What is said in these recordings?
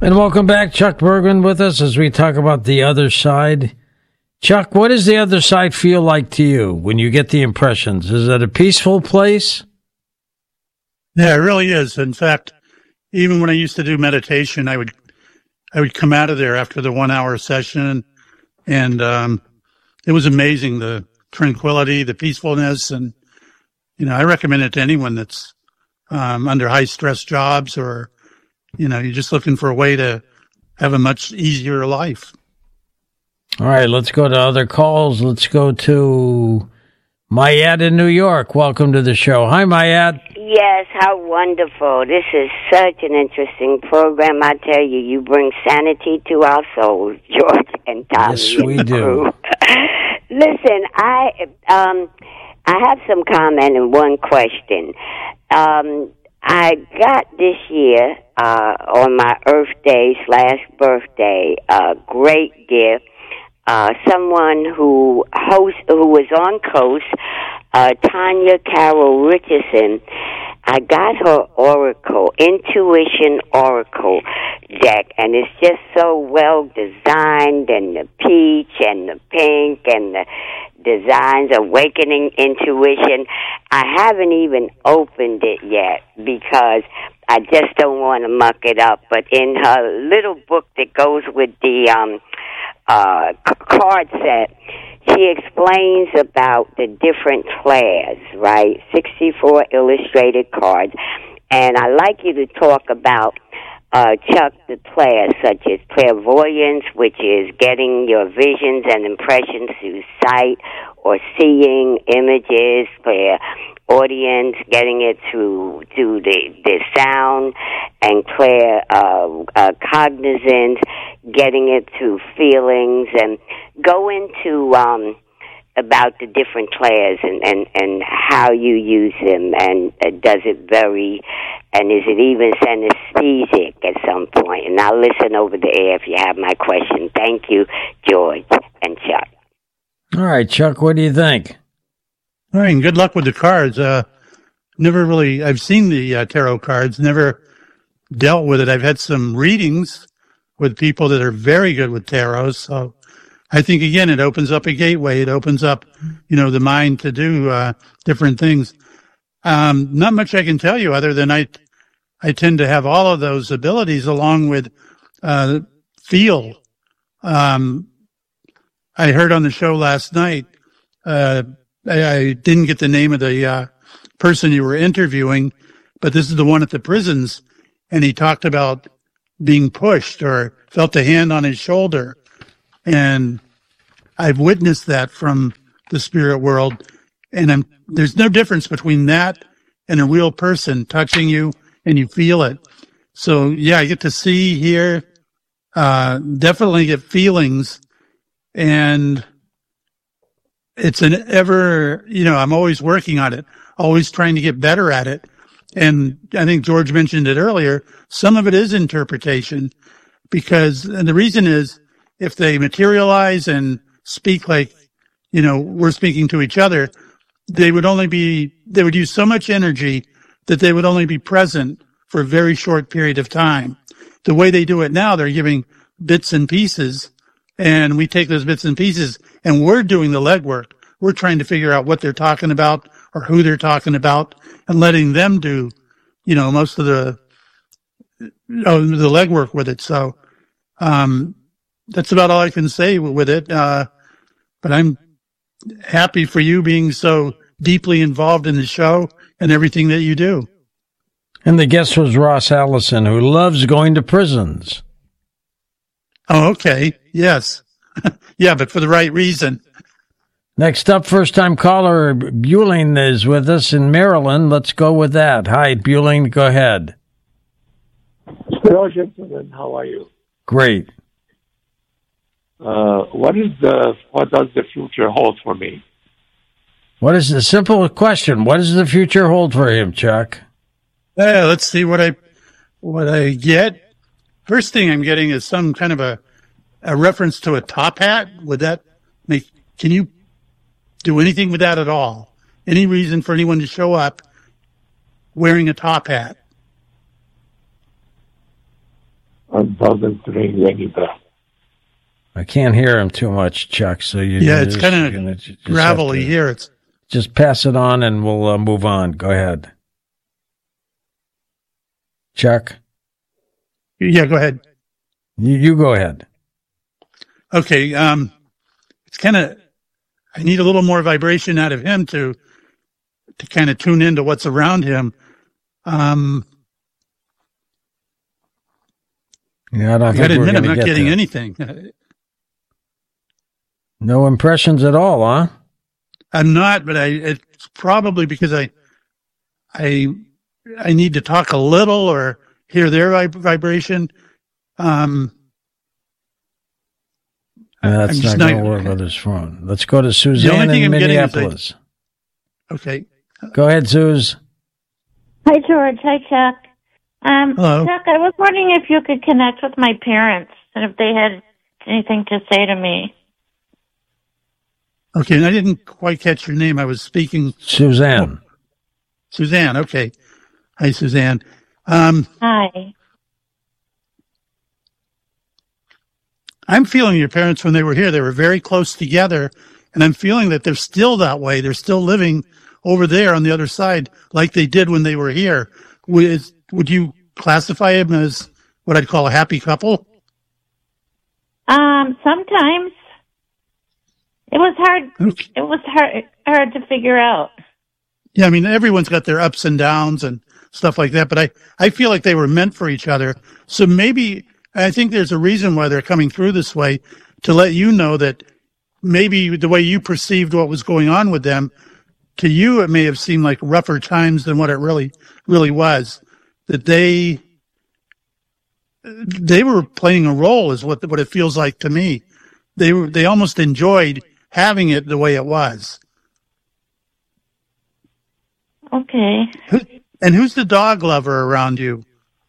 And welcome back, Chuck Bergman with us as we talk about the other side. Chuck, what does the other side feel like to you when you get the impressions? Is it a peaceful place? Yeah, it really is. In fact, even when I used to do meditation, I would come out of there after the 1 hour session, and it was amazing, the tranquility, the peacefulness, and I recommend it to anyone that's under high stress jobs, or you're just looking for a way to have a much easier life. All right, let's go to other calls. Let's go to Mayat in New York. Welcome to the show. Hi, Mayat. Yes, how wonderful. This is such an interesting program. I tell you, you bring sanity to our souls, George and Tommy. Yes, we do. Listen, I have some comment and one question. I got this year, on my Earth Day/birthday, a great gift. Someone who was on Coast, Tanya Carol Richardson. I got her Oracle, Intuition Oracle deck, and it's just so well designed, and the peach and the pink and the designs, Awakening Intuition. I haven't even opened it yet because I just don't want to muck it up. But in her little book that goes with the card set, she explains about the different clairs, right? 64 illustrated cards. And I'd like you to talk about, Chuck, the clairs, such as clairvoyance, which is getting your visions and impressions through sight or seeing images, clairaudience, getting it through the sound, and cognizance, getting it through feelings, and go into about the different clairs and how you use them, and does it vary, and is it even synesthetic at some point? And I'll listen over the air if you have my question. Thank you, George and Chuck. All right, Chuck, what do you think? All right, and good luck with the cards. I've seen the tarot cards, never dealt with it. I've had some readings with people that are very good with tarot. So I think, again, it opens up a gateway. It opens up, the mind to do different things. Not much I can tell you other than I tend to have all of those abilities along with feel. I heard on the show last night, I didn't get the name of the person you were interviewing, but this is the one at the prisons, and he talked about being pushed or felt a hand on his shoulder. And I've witnessed that from the spirit world. And there's no difference between that and a real person touching you and you feel it. So yeah, I get to see, hear, definitely get feelings. And it's an ever, I'm always working on it, always trying to get better at it. And I think George mentioned it earlier. Some of it is interpretation and the reason is if they materialize and speak like, we're speaking to each other, they would use so much energy that they would only be present for a very short period of time. The way they do it now, they're giving bits and pieces, and we take those bits and pieces and we're doing the legwork. We're trying to figure out what they're talking about or who they're talking about and letting them do, most of the legwork with it. So, that's about all I can say with it. But I'm happy for you being so deeply involved in the show and everything that you do. And the guest was Ross Allison, who loves going to prisons. Oh, okay. Yes. Yeah, but for the right reason. Next up, first-time caller Bueling is with us in Maryland. Let's go with that. Hi, Bueling. Go ahead. Hello, gentlemen. How are you? Great. What does the future hold for me? What is the simple question? What does the future hold for him, Chuck? Let's see what I get. First thing I'm getting is some kind of a reference to a top hat. Can you do anything with that at all? Any reason for anyone to show up wearing a top hat? But thousand rain when you drive. I can't hear him too much, Chuck. So it's kind of gravelly here. It's just pass it on, and we'll move on. Go ahead, Chuck. Yeah, go ahead. You go ahead. Okay. It's kind of, I need a little more vibration out of him to kind of tune into what's around him. Yeah, I don't I think gotta we're admit, I'm going to not get getting there. anything. No impressions at all, huh? I'm not, but it's probably because I need to talk a little or hear their vibration. That's not going to work with his phone. Let's go to Suzanne in Minneapolis. Okay. Go ahead, Suze. Hi, George. Hi, Chuck. Hello. Chuck, I was wondering if you could connect with my parents and if they had anything to say to me. Okay, and I didn't quite catch your name. I was speaking. Suzanne. Suzanne, okay. Hi, Suzanne. Hi. I'm feeling your parents when they were here, they were very close together, and I'm feeling that they're still that way. They're still living over there on the other side like they did when they were here. Would you classify them as what I'd call a happy couple? Sometimes. It was hard. Okay. It was hard to figure out. Yeah, I mean, everyone's got their ups and downs and stuff like that, but I feel like they were meant for each other. So maybe, I think there's a reason why they're coming through this way, to let you know that maybe the way you perceived what was going on with them, to you it may have seemed like rougher times than what it really was. That they were playing a role is what it feels like to me. They almost enjoyed having it the way it was. Okay. And who's the dog lover around you?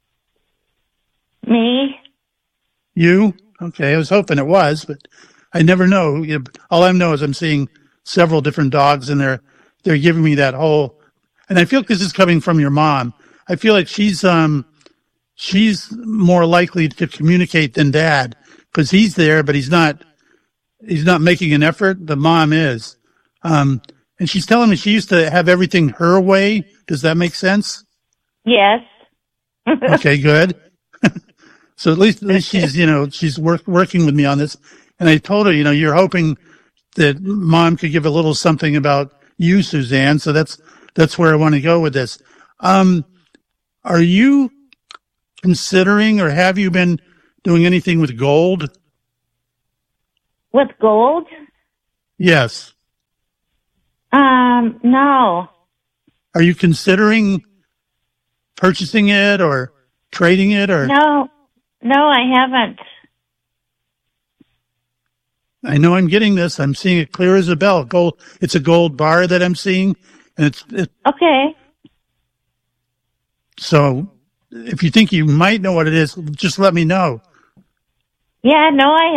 Me? You? Okay, I was hoping it was, but I never know. All I know is I'm seeing several different dogs, and they're giving me that whole. And I feel like this is coming from your mom. I feel like she's more likely to communicate than Dad, because he's there, but he's not making an effort. The mom is. And she's telling me she used to have everything her way. Does that make sense? Yes. Okay, good. So at least she's working with me on this. And I told her, you're hoping that Mom could give a little something about you, Suzanne. So that's where I want to go with this. Are you considering, or have you been doing anything with gold? With gold? Yes. No. Are you considering purchasing it or trading it, or? No, I haven't. I know I'm getting this. I'm seeing it clear as a bell. Gold. It's a gold bar that I'm seeing, and it's okay. So if you think you might know what it is, just let me know. Yeah, no, I